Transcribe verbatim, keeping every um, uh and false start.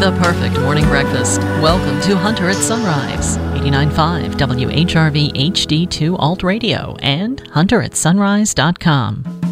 the perfect morning breakfast. Welcome to Hunter at Sunrise, eighty-nine point five W H R V H D two Alt Radio and hunter at sunrise dot com.